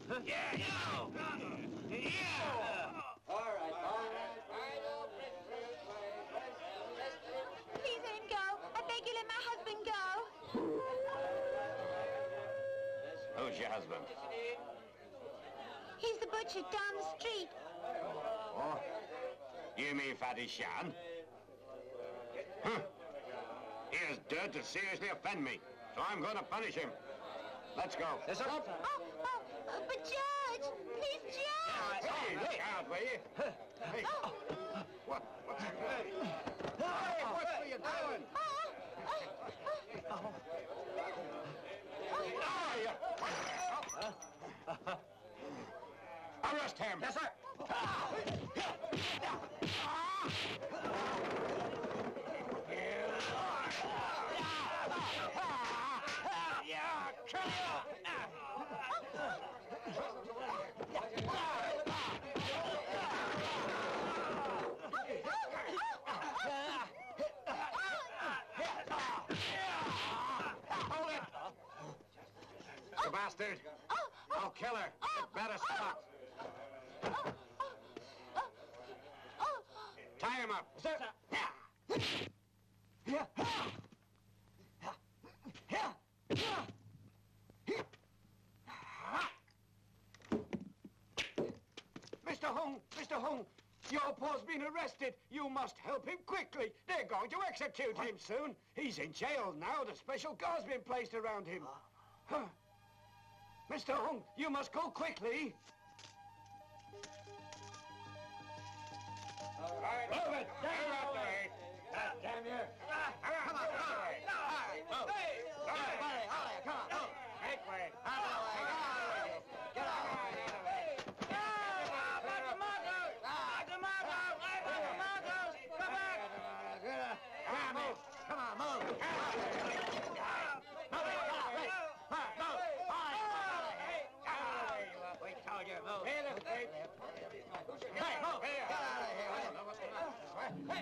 Yeah, no! Yeah! All right, Please let him go. I beg you, let my husband go. Who's your husband? He's the butcher down the street. Oh? You mean Fatty Shan? Huh. He has dared to seriously offend me, so I'm going to punish him. Let's go. Yes, sir. But Judge! Please, Judge! Hey, look out, will you? Hey. What's happening? Hey, what are you doing? Arrest him! Yes, sir. You bastard! I'll kill her. It better stop. Tie him up. Sir. Mr. Hung, your pa's been arrested. You must help him quickly. They're going to execute him soon. He's in jail now. The special guard's been placed around him. Huh. Mr. Hung, you must go quickly. All right. Move it! Damn you. Come on, move. Hey! Come on, move. Make way. Get out of here. Come on, move. Move it. We told you, move. Hey, look, Hey, move. Get out of here.